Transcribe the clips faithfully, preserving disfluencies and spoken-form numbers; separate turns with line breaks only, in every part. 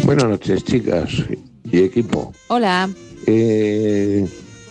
Buenas noches, chicas y equipo.
Hola.
Eh,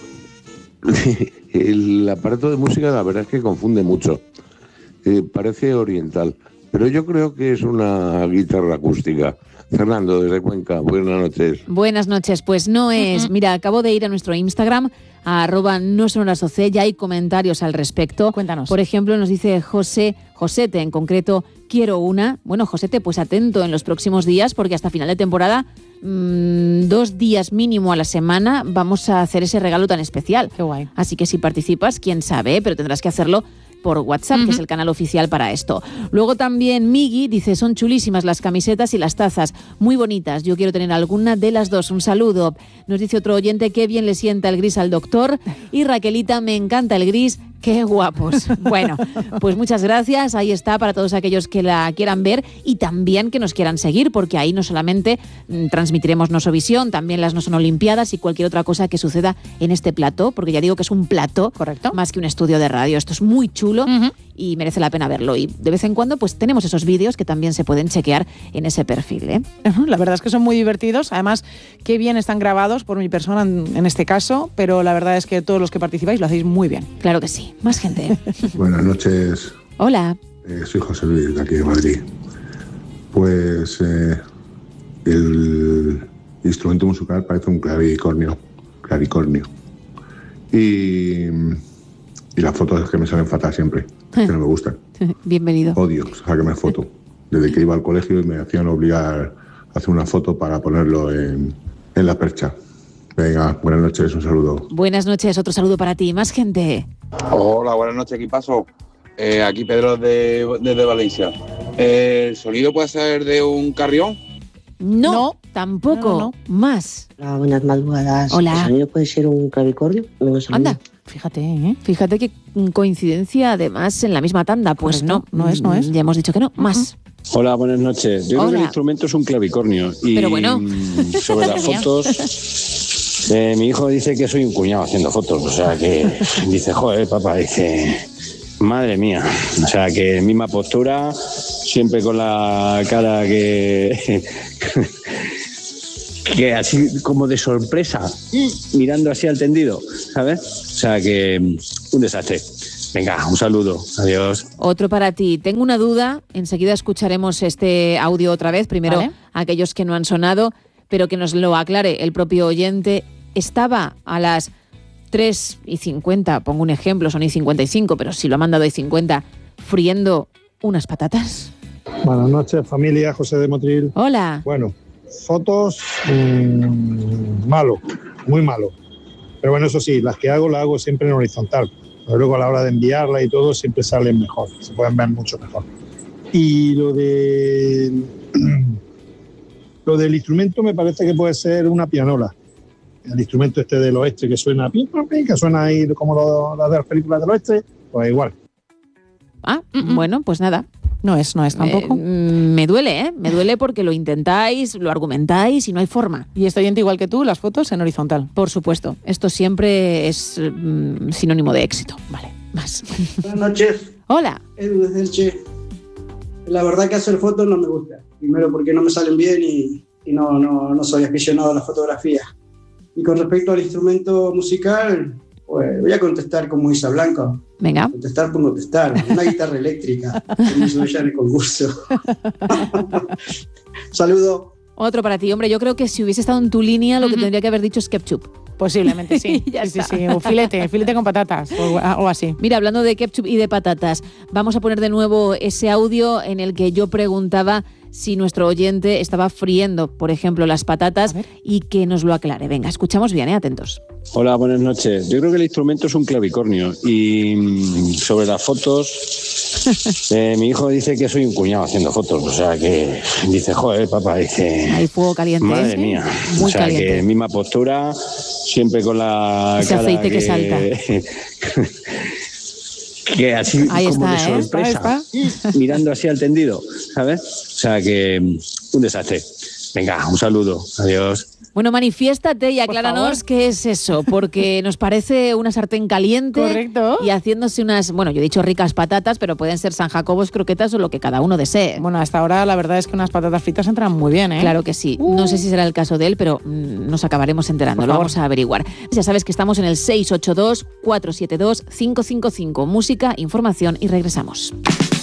el aparato de música la verdad es que confunde mucho. Eh, parece oriental, pero yo creo que es una guitarra acústica. Fernando, desde Cuenca, buenas noches.
Buenas noches, pues no es. Mira, acabo de ir a nuestro Instagram, a arroba no son horas doce, ya hay comentarios al respecto.
Cuéntanos.
Por ejemplo, nos dice José, Josete en concreto, quiero una. Bueno, Josete, pues atento en los próximos días, porque hasta final de temporada, mmm, dos días mínimo a la semana, vamos a hacer ese regalo tan especial.
Qué guay.
Así que si participas, quién sabe, pero tendrás que hacerlo por WhatsApp, uh-huh. que es el canal oficial para esto. Luego también Migi dice, son chulísimas las camisetas y las tazas, muy bonitas, yo quiero tener alguna de las dos, un saludo. Nos dice otro oyente, qué bien le sienta el gris al doctor, y Raquelita, me encanta el gris, qué guapos. Bueno, pues muchas gracias, ahí está para todos aquellos que la quieran ver y también que nos quieran seguir, porque ahí no solamente mm, transmitiremos Nosovisión, también las No Son Olimpiadas y cualquier otra cosa que suceda en este plató, porque ya digo que es un plató,
correcto,
más que un estudio de radio. Esto es muy chulo uh-huh. y merece la pena verlo. Y de vez en cuando pues tenemos esos vídeos que también se pueden chequear en ese perfil, ¿eh?
La verdad es que son muy divertidos, además qué bien están grabados por mi persona en, en este caso, pero la verdad es que todos los que participáis lo hacéis muy bien.
Claro que sí. Más gente.
Buenas noches.
Hola.
Eh, soy José Luis, de aquí de Madrid. Pues eh, el instrumento musical parece un clavicornio. Clavicornio. Y, y las fotos que me salen fatal siempre, que no me gustan.
Bienvenido.
Odio sacarme foto. Desde que iba al colegio y me hacían obligar a hacer una foto para ponerlo en, en la percha. Venga, buenas noches, un saludo.
Buenas noches, otro saludo para ti. Más gente.
Hola, buenas noches, ¿qué pasó? Eh, aquí Pedro desde de, de Valencia. Eh, ¿El sonido puede ser de un carrión?
No, no tampoco. No, no. Más.
Hola, buenas madrugadas.
Hola.
¿El sonido puede ser un clavicordio? No,
anda, fíjate, ¿eh? Fíjate qué coincidencia además en la misma tanda. Pues
Correcto.
no,
no es, no es.
Ya hemos dicho que no, uh-huh. más.
Hola, buenas noches. Yo
Hola.
creo que el instrumento es un clavicornio. Y
pero bueno.
Sobre las fotos, eh, mi hijo dice que soy un cuñado haciendo fotos. O sea que dice, joder, papá, dice, madre mía. O sea que misma postura, siempre con la cara que... que así como de sorpresa, mirando así al tendido, ¿sabes? O sea que un desastre. Venga, un saludo. Adiós.
Otro para ti. Tengo una duda. Enseguida escucharemos este audio otra vez. Primero, ¿vale? Aquellos que no han sonado, pero que nos lo aclare el propio oyente. Estaba a las tres y cincuenta, pongo un ejemplo, son y cincuenta y cinco, pero si lo ha mandado y cincuenta, friendo unas patatas.
Buenas noches, familia. José de Motril.
Hola.
Bueno, fotos mmm, malo, muy malo. Pero bueno, eso sí, las que hago, las hago siempre en horizontal. Pero luego a la hora de enviarla y todo siempre salen mejor, se pueden ver mucho mejor. Y lo de lo del instrumento me parece que puede ser una pianola. El instrumento este del oeste que suena pim, pim, pim, que suena ahí como lo, las de las películas del oeste, pues igual.
Ah, mm-mm. Bueno, pues nada.
No es, no es tampoco.
Eh, me duele, ¿eh? Me duele porque lo intentáis, lo argumentáis y no hay forma.
Y este oyente, igual que tú, las fotos en horizontal.
Por supuesto. Esto siempre es mm, sinónimo de éxito. Vale, más.
Buenas noches.
Hola.
Edu desde Elche. La verdad que hacer fotos no me gusta. Primero porque no me salen bien y, y no, no, no soy aficionado a la fotografía. Y con respecto al instrumento musical, pues voy a contestar como Isa Blanco.
Venga.
Contestar por contestar. Una guitarra eléctrica. Como hizo ella en el concurso. Saludo.
Otro para ti. Hombre, yo creo que si hubiese estado en tu línea, lo que uh-huh. tendría que haber dicho es ketchup.
Posiblemente, sí.
ya
sí,
está.
sí, sí. O filete, filete con patatas o, o así.
Mira, hablando de ketchup y de patatas, vamos a poner de nuevo ese audio en el que yo preguntaba si nuestro oyente estaba friendo, por ejemplo, las patatas y que nos lo aclare. Venga, escuchamos bien, ¿eh? Atentos.
Hola, buenas noches. Yo creo que el instrumento es un clavicornio y sobre las fotos, eh, mi hijo dice que soy un cuñado haciendo fotos. O sea que dice, joder, papá, dice...
Hay fuego caliente.
Madre
¿eh?
mía.
Muy
o sea
caliente.
que misma postura, siempre con la
ese
cara
aceite que,
que
salta.
que así
ahí
como
está,
de sorpresa,
¿eh? Está, está.
mirando así al tendido, ¿sabes? O sea que un desastre. Venga, un saludo. Adiós.
Bueno, manifiéstate y acláranos qué es eso, porque nos parece una sartén caliente.
Correcto.
Y haciéndose unas, bueno, yo he dicho ricas patatas, pero pueden ser San Jacobos, croquetas o lo que cada uno desee.
Bueno, hasta ahora la verdad es que unas patatas fritas entran muy bien, ¿eh?
Claro que sí. Uh. No sé si será el caso de él, pero mmm, nos acabaremos enterando. Lo vamos a averiguar. Ya sabes que estamos en el seis ocho dos, cuatro siete dos, cinco cinco cinco. Música, información y regresamos.